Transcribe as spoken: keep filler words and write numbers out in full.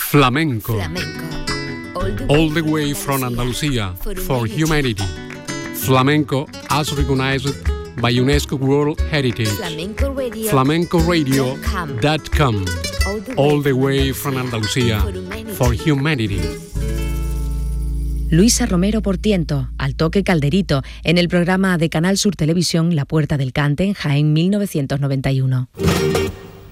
Flamenco. Flamenco. All the way from Andalusia for humanity. Flamenco as recognized by UNESCO World Heritage. Flamenco Radio. flamenco radio dot com. All the way from Andalusia for humanity. Luisa Romero Portiento, al toque Calderito, en el programa de Canal Sur Televisión La Puerta del Cante en Jaén mil novecientos noventa y uno.